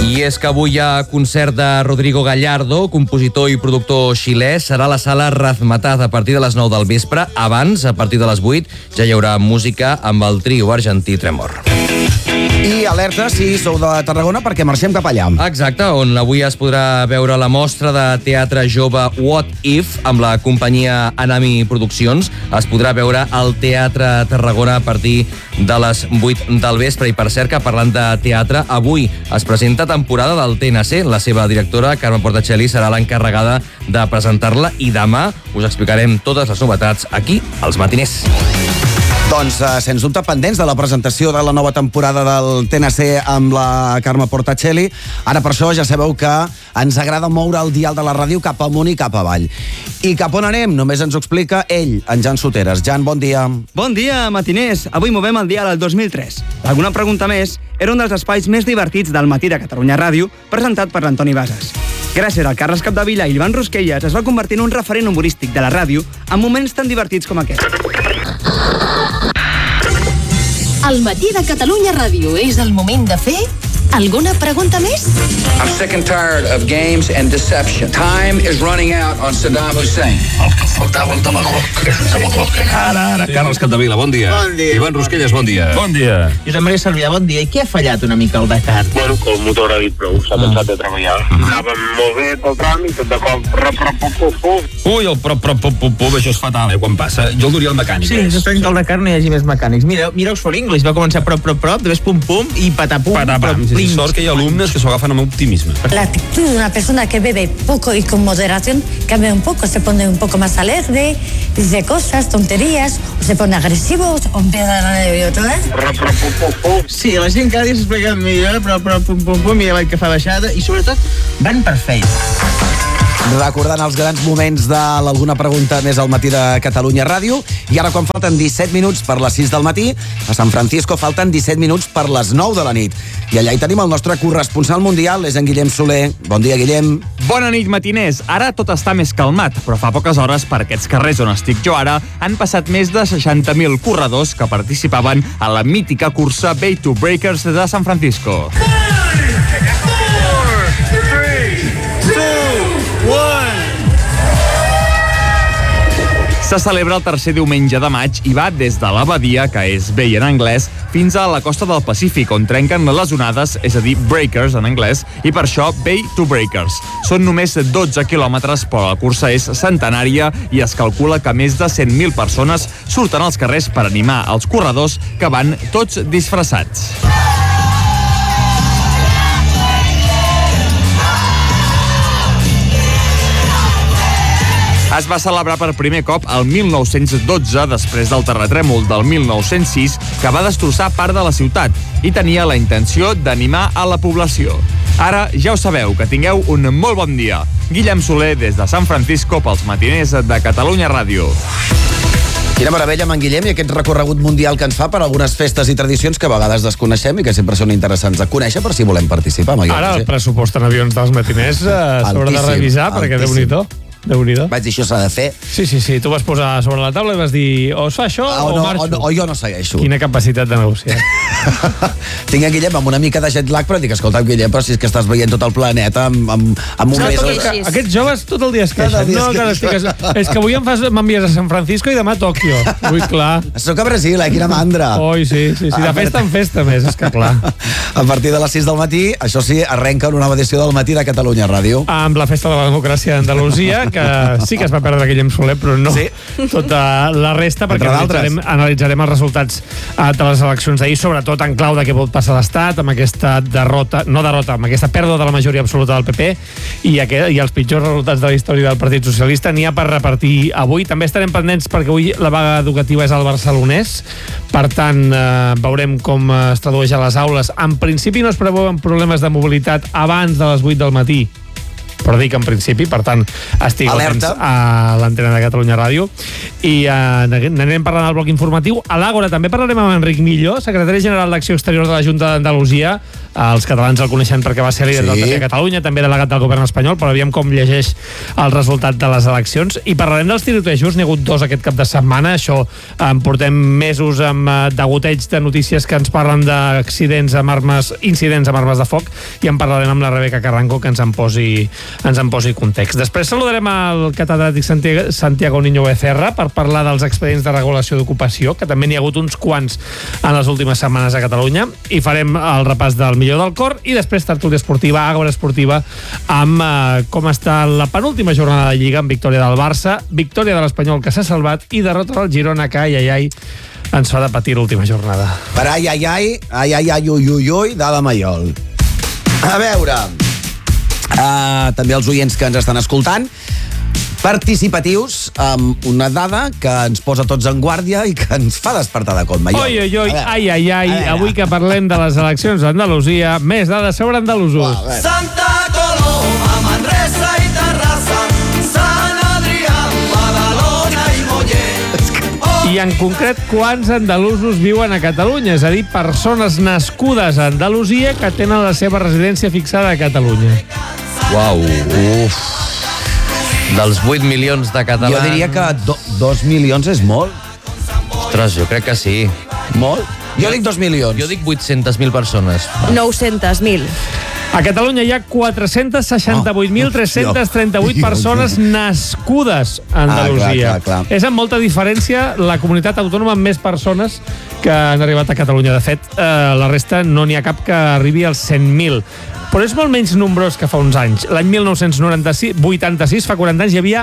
I és que avui hi ha concert de Rodrigo Gallardo, compositor i productor xilè. Serà a la sala Razmataz a partir de les 9 del vespre. Abans, a partir de les 8, ja hi haurà música amb el trio argentí Tremor. I alerta si sou de Tarragona perquè marxem cap allà. Exacte, on avui es podrà veure la mostra de teatre jove What If amb la companyia Anami Produccions. Es podrà veure al Teatre Tarragona a partir de les 8 del vespre. I per cert que parlant de teatre, avui es presenta temporada del TNC. La seva directora, Carme Portacelli, serà l'encarregada de presentar-la i demà us explicarem totes les novetats aquí, als matiners. Doncs, sens dubte, pendents de la presentació de la nova temporada del TNC amb la Carme Portacelli. Ara, per això, ja sabeu que ens agrada moure el dial de la ràdio cap amunt i cap avall. I cap on anem? Només ens ho explica ell, en Jan Soteres. Jan, bon dia. Bon dia, matiners. Avui movem el dial al 2003. Alguna pregunta més era un dels espais més divertits del matí de Catalunya Ràdio, presentat per l'Antoni Bases. Gràcies al Carles Capdevila i l'Ivan Rusquelles es va convertir en un referent humorístic de la ràdio en moments tan divertits com aquest. Al matí de Catalunya Ràdio és el moment de fer alguna pregunta més? I'm sick and tired of games and deception. Time is running out on Saddam Hussein. El que faltava el Tamagotchi. Ara. Carles Capdevila, bon dia. Bon dia. Ivan Rusquelles, bon dia. Bon dia. Josep Maria Sarrià, bon dia. I què ha fallat una mica el Dakar? Bueno, que el motor ha dit prou, s'ha cansat de treballar. Anàvem molt bé pel tram i tot de cop, Ui, el prop, això és fatal, quan passa. Jo el duria al mecànic. Sí, és estrany que al Dakar no hi hagi més mecànics. Mireu For English, va començar prop, després pum, i patapum. Sí, sort que hi ha alumnes que s'ho agafen amb optimisme. La actitud de una persona que bebe poco y con moderación cambia un poco, se pone un poco más alegre, dice cosas, tonterías, o se pone agresivo, o empieza a nervioso, Sí, la gent cada dia s'explica millor, però pum, i avall que fa baixada, i sobretot van per feina. Recordant els grans moments de l'Alguna Pregunta més al matí de Catalunya Ràdio. I ara, quan falten 17 minuts per les 6 del matí, a San Francisco falten 17 minuts per les 9 de la nit. I allà hi tenim el nostre corresponsal mundial, és en Guillem Soler. Bon dia, Guillem. Bona nit, matiners. Ara tot està més calmat, però fa poques hores per aquests carrers on estic jo ara han passat més de 60.000 corredors que participaven a la mítica cursa Bay to Breakers de San Francisco. Se celebra el tercer diumenge de maig i va des de l'Abadia, que és Bay en anglès, fins a la costa del Pacífic, on trenquen les onades, és a dir, breakers en anglès, i per això Bay to Breakers. Són només 12 quilòmetres, però la cursa és centenària i es calcula que més de 100.000 persones surten als carrers per animar els corredors que van tots disfressats. Es va celebrar per primer cop el 1912, després del terratrèmol del 1906, que va destrossar part de la ciutat i tenia la intenció d'animar a la població. Ara ja ho sabeu, que tingueu un molt bon dia. Guillem Soler, des de San Francisco, pels matiners de Catalunya Ràdio. Quina meravella amb en Guillem i aquest recorregut mundial que ens fa per algunes festes i tradicions que a vegades desconeixem i que sempre són interessants de conèixer per si volem participar. Ara el pressupost en avions dels matiners s'haurà de revisar perquè Déu-n'hi-do. Vaig dir, això s'ha de fer. Sí, tu vas posar sobre la taula i vas dir o es fa això o marxo. O jo no segueixo. Quina capacitat de negociar. Tinc en Guillem amb una mica de jet lag, però dic, escolta, Guillem, però si és que estàs veient tot el planeta amb un mes... Aquests joves tot el dia es queixen. És que avui m'envies a San Francisco i demà a Tòquio. Ui, clar. Soc a Brasil, quina mandra. Oi, sí, de festa en festa més, és que clar. A partir de les 6 del matí, això sí, arrenca una nova edició del matí de Catalunya Ràdio. Amb la festa de la democràcia d'Andalusia, que sí que es va perdre Guillem Soler, però no tota la resta, perquè analitzarem els resultats de les eleccions d'ahir, sobretot en clau de què pot passar a l'Estat, amb aquesta amb aquesta pèrdua de la majoria absoluta del PP i els pitjors resultats de la història del Partit Socialista. N'hi ha per repartir avui. També estarem pendents perquè avui la vaga educativa és al Barcelonès, per tant veurem com es tradueix a les aules. En principi no es preveuen problemes de mobilitat abans de les 8 del matí, però dic en principi, per tant, estic atents a l'antena de Catalunya Ràdio. I n'anem parlant al bloc informatiu. A l'Àgora també parlarem amb Enric Millo, secretari general d'Acció Exterior de la Junta d'Andalusia. Els catalans el coneixen perquè va ser líder del PP a Catalunya, també delegat del govern espanyol, però aviam com llegeix el resultat de les eleccions. I parlarem dels tirotejos, n'hi ha hagut 2 aquest cap de setmana. Això portem mesos amb degoteig de notícies que ens parlen d'accidents amb armes, incidents amb armes de foc, i en parlarem amb la Rebeca Carranco, que ens en posi context. Després saludarem al catedràtic Santiago Niño Becerra per parlar dels expedients de regulació d'ocupació, que també n'hi ha hagut uns quants en les últimes setmanes a Catalunya, i farem el repàs del millor del cor, i després tertúlia esportiva, Àgora esportiva, amb com està la penúltima jornada de Lliga, amb victòria del Barça, victòria de l'Espanyol, que s'ha salvat, i derrota del Girona, que ai, ens fa de patir l'última jornada. Per ai, ui, de la Maiol. A veure, també els oients que ens estan escoltant, participatius, amb una dada que ens posa tots en guàrdia i que ens fa despertar de cop, Maiol. Ai, avui que parlem de les eleccions d'Andalusia, més dades sobre andalusos. Santa Coloma, Manresa i Terrassa, Sant Adrià, Badalona i Mollet. I en concret, quants andalusos viuen a Catalunya? És a dir, persones nascudes a Andalusia que tenen la seva residència fixada a Catalunya. Uau, dels 8 milions de catalans... Jo diria que 2 milions és molt. Ostres, jo crec que sí. Molt? Jo dic 2 milions. Jo dic 800.000 persones. 900.000. A Catalunya hi ha 468.338 persones nascudes a Andalusia. Clar. És amb molta diferència la comunitat autònoma amb més persones que han arribat a Catalunya. De fet, la resta no n'hi ha cap que arribi als 100.000. Però és molt menys nombrós que fa uns anys. L'any 1986, fa 40 anys, hi havia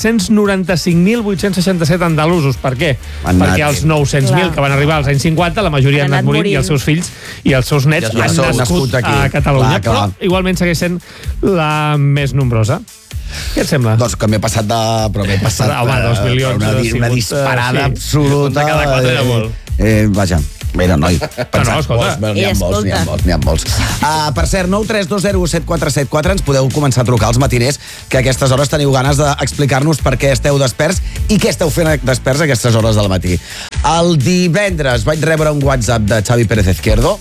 895.867 andalusos. Per què? Perquè els 900.000 que van arribar als anys 50, la majoria han anat morint, i els seus fills i els seus nets han nascut a Catalunya. Però igualment segueix sent la més nombrosa. Què et sembla? Doncs que m'he passat Home, 2 milions. Una disparada absoluta. De cada 4 era molt. Vaja, mira, noi, escolta. N'hi ha molts. Per cert, 932017474, ens podeu començar a trucar als matiners, que a aquestes hores teniu ganes d'explicar-nos per què esteu desperts i què esteu fent desperts a aquestes hores del matí. El divendres vaig rebre un WhatsApp de Xavi Pérez Izquierdo,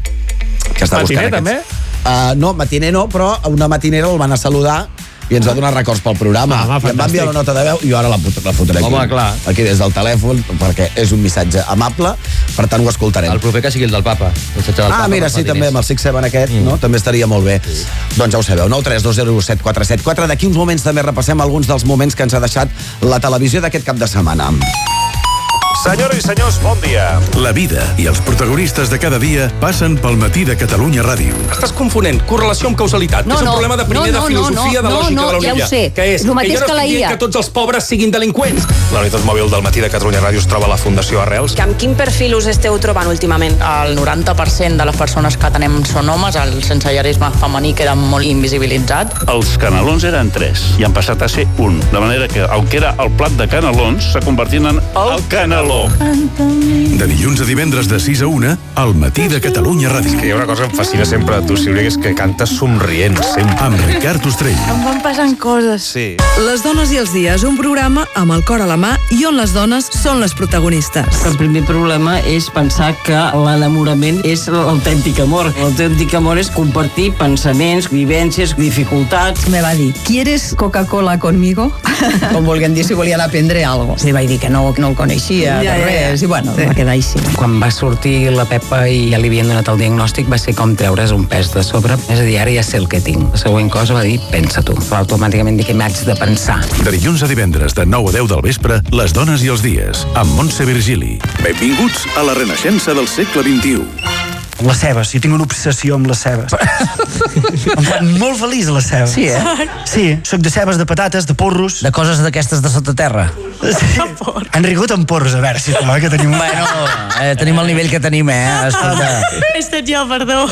que està buscant també? No, matiner no, però una matinera el van a saludar i ens va donar records pel programa. I em va enviar una nota de veu i jo ara la fotré aquí. Home, clar. Aquí des del telèfon, perquè és un missatge amable, per tant ho escoltarem. El proper que sigui el del Papa. Mira, sí, també amb el 6-7 aquest, no? També estaria molt bé. Sí. Doncs ja ho sabeu, 932017474. D'aquí uns moments també repassem alguns dels moments que ens ha deixat la televisió d'aquest cap de setmana. Senyores i senyors, bon dia. La vida i els protagonistes de cada dia passen pel Matí de Catalunya Ràdio. Estàs confonent correlació amb causalitat. És un problema de primer de filosofia de lògica de la ja ho sé. Que és El mateix que jo no estic dient que que tots els pobres siguin delinqüents. La unitat mòbil del Matí de Catalunya Ràdio es troba a la Fundació Arrels. Amb quin perfil us esteu trobant últimament? El 90% de les persones que tenem són homes, el sensellarisme femení queda molt invisibilitzat. Els canelons eren 3 i han passat a ser 1. De manera que el que era el plat de canelons s'ha convertit en el caneló. De dilluns a divendres de 6 a 1, al Matí de Catalunya Ràdio. És que hi ha una cosa que em fascina sempre de tu, Sílvia, que és que cantes somrient, sempre. Amb Ricard Ostrell. Em van passant coses. Sí. Les dones i els dies, un programa amb el cor a la mà i on les dones són les protagonistes. El primer problema és pensar que l'enamorament és l'autèntic amor. L'autèntic amor és compartir pensaments, vivències, dificultats. Me va dir, ¿quieres Coca-Cola conmigo? Com volguem dir, si volien aprendre alguna cosa. Sí, vaig dir que no el coneixia, res, i bueno, va quedar així. Quan va sortir la Pepa i ja li havien donat el diagnòstic, va ser com treure's un pes de sobre. És a dir, ara ja sé el que tinc. La següent cosa va dir, pensa tu. Però automàticament dic que m'haig de pensar. De dilluns a divendres de 9 a 10 del vespre, Les dones i els dies, amb Montse Virgili. Benvinguts a la renaixença del segle XXI. Les cebes, jo tinc una obsessió amb les cebes. Em fan molt feliç les cebes. Sí, Sí, soc de cebes, de patates, de porros. De coses d'aquestes de sota terra. Sí. Han rigut amb porros, a veure, sisplau, que tenim... Bueno, tenim el nivell que tenim, escolta. He estat jo, perdó.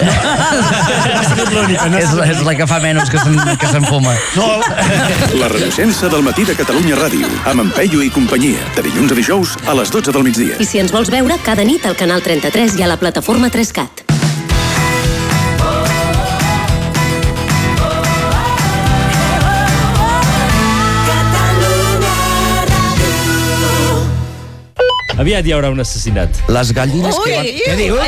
És la que fa menys que s'enfuma. No. La renaixença del Matí de Catalunya Ràdio, amb en Peyu i companyia, de dilluns a dijous a les 12 del migdia. I si ens vols veure, cada nit al canal 33 i a la plataforma 3CAT. Aviat hi haurà un assassinat. Les gallines que... Què dius?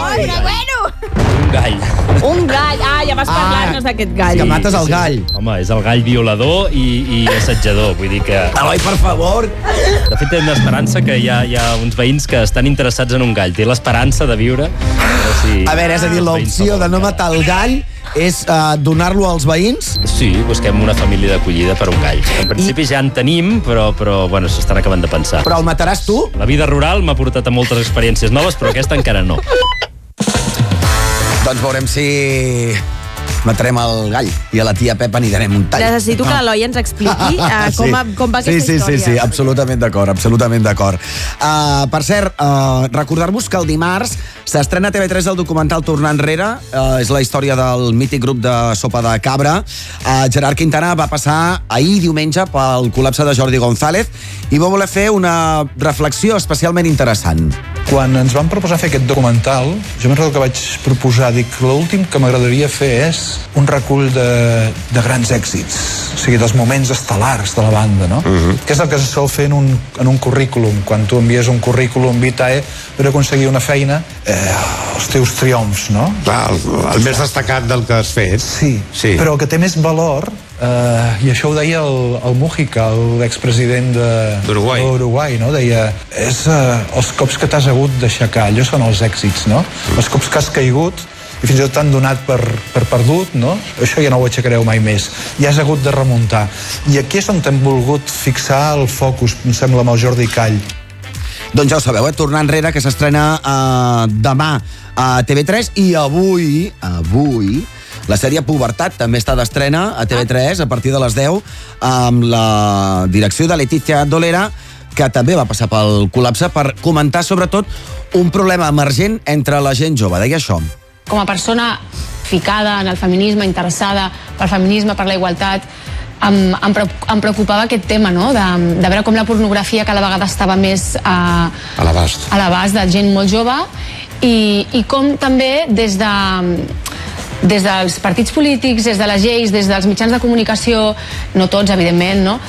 Un gall. Un gall. Ah, ja vas parlar-nos d'aquest gall. Que mates el gall. Home, és el gall violador i assetjador. Vull dir que... Eloi, per favor! De fet, tenen l'esperança que hi ha uns veïns que estan interessats en un gall. Té l'esperança de viure. A veure, és a dir, l'opció de no matar el gall és donar-lo als veïns? Sí, busquem una família d'acollida per un gall. En principi ja en tenim, però bueno, s'estan acabant de pensar. Però el mataràs tu? La vida rural m'ha portat a moltes experiències noves, però aquesta encara no. Doncs veurem si matarem el gall i a la tia Pepa n'hi darem un tall. Necessito que l'Eloi ens expliqui com va aquesta història. Sí, absolutament d'acord. Per cert, recordar-vos que el dimarts s'estrena a TV3 el documental Tornar enrere, és la història del mític grup de Sopa de Cabra. Gerard Quintana va passar ahir diumenge pel col·lapse de Jordi González i va voler fer una reflexió especialment interessant. Quan ens van proposar fer aquest documental, jo me'n recordo que vaig proposar, dic, l'últim que m'agradaria fer és un recull de grans èxits, o sigui, dels moments estel·lars de la banda, no? Que és el que se sol fer en un currículum. Quan tu envies un currículum vitae per aconseguir una feina, els teus triomfs, no? Clar, el més destacat del que has fet. Sí. Però el que té més valor, i això ho deia el Mújica, l'expresident d'Uruguai, no? Deia, és els cops que t'has hagut d'aixecar, allò són els èxits, no? Els cops que has caigut i fins i tot t'han donat per perdut, no? Això ja no ho aixecareu mai més. I has hagut de remuntar. I aquí és on hem volgut fixar el focus, em sembla, amb el Jordi Call. Doncs ja ho sabeu, Tornar enrere, que s'estrena demà a TV3 i avui la sèrie Pubertat també està d'estrena a TV3 a partir de les 10 amb la direcció de Leticia Dolera, que també va passar pel col·lapse per comentar sobretot un problema emergent entre la gent jove. Deia això. Com a persona ficada en el feminisme, interessada pel feminisme, per la igualtat, em preocupava aquest tema, no? De veure com la pornografia cada vegada estava més a l'abast de gent molt jove i com també des dels partits polítics, des de les lleis, des dels mitjans de comunicació, no tots, evidentment, no?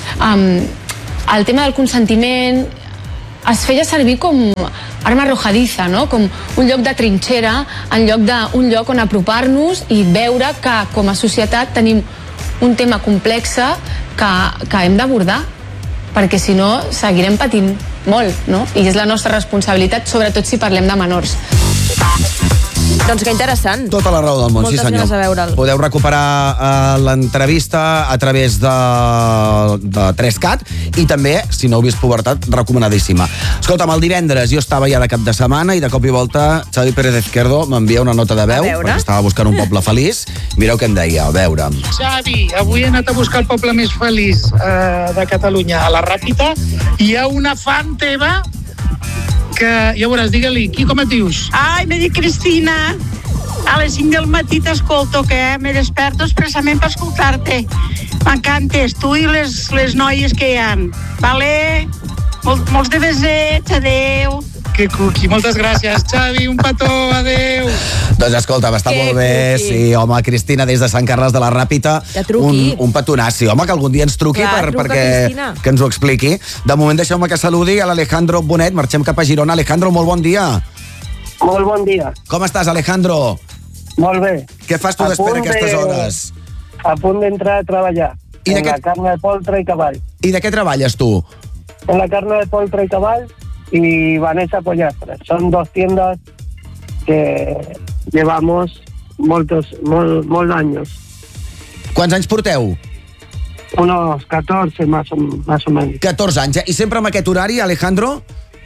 El tema del consentiment es feia servir com arma arrojadiza, no? Com un lloc de trinxera en lloc d'un lloc on apropar-nos i veure que com a societat tenim un tema complex que hem d'abordar, perquè si no seguirem patint molt, no? I és la nostra responsabilitat, sobretot si parlem de menors. Doncs que interessant. Tota la raó del món, sí senyor. Moltes ganes de veure'l. Podeu recuperar l'entrevista a través de 3CAT i també, si no heu vist Pubertat, recomanadíssima. Escolta'm, el divendres jo estava ja de cap de setmana i de cop i volta Xavi Pérez Izquierdo m'envia una nota de veu perquè estava buscant un poble feliç. Mireu què em deia, a veure. Xavi, avui he anat a buscar el poble més feliç de Catalunya, a la Ràpita. Hi ha una fan teva que, ja veuràs, digue-li, com et dius? Ai, me dic Cristina. A les 5 del matí t'escolto, que me desperto expressament per escoltar-te. M'encantes, tu i les noies que hi ha. Vale? Molts de besets, adeu. Que cuqui, moltes gràcies, Xavi, un petó, adeu. Doncs escolta, està molt bé, sí, home, Cristina, des de Sant Carles de la Ràpita, un petonassi. Home, que algun dia ens truqui perquè que ens ho expliqui. De moment deixeu-me que saludi a l'Alejandro Bonet, marxem cap a Girona. Alejandro, molt bon dia. Molt bon dia. Com estàs, Alejandro? Molt bé. Què fas tu d'espera aquestes hores? A punt d'entrar a treballar. En la carne de poltre i cavall. I de què treballes tu? En la carne de poltre i cavall y Vanessa Pollastres. Son dos tiendas que llevamos molts años. Quants anys porteu? Unos 14 más o menos. 14 anys. I sempre amb aquest horari, Alejandro?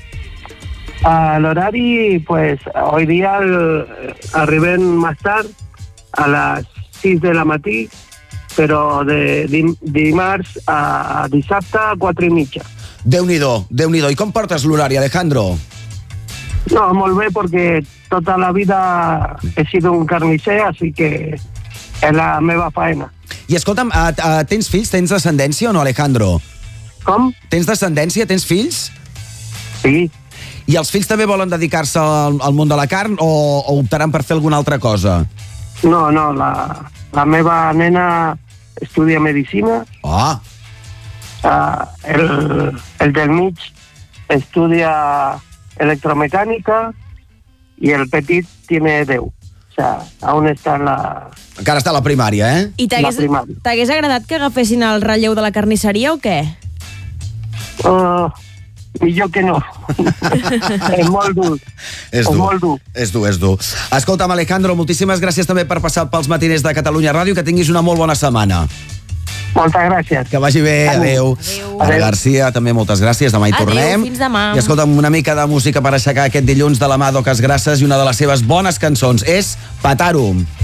L'horari, pues, hoy día arribem más tard, a las 6 de la matí, però de dimarts a dissabte a 4:30. Déu-n'hi-do, Déu-n'hi-do. I com portes l'horari, Alejandro? No, molt bé, perquè tota la vida he sido un carnisser, así que és la meva faena. I escolta'm, tens fills, tens descendència o no, Alejandro? Com? Tens descendència, tens fills? Sí. I els fills també volen dedicar-se al món de la carn o optaran per fer alguna altra cosa? No, la meva nena estudia medicina. El del mig estudia electromecánica y el petit tiene 10. O sea, aún está en la... Encara està a la primària, eh? I t'hagués agradat que agafessin el relleu de la carnisseria o què? Millor que no. És molt dur. És dur. Escolta'm, Alejandro, moltíssimes gràcies també per passar pels matiners de Catalunya Ràdio, que tinguis una molt bona setmana. Moltes gràcies. Que vagi bé, adeu. Ara Garcia, també moltes gràcies, demà hi tornem. Adeu, fins demà. I escolta'm, una mica de música per aixecar aquest dilluns de la mà d'Oques Grasses, i una de les seves bones cançons és Patarum.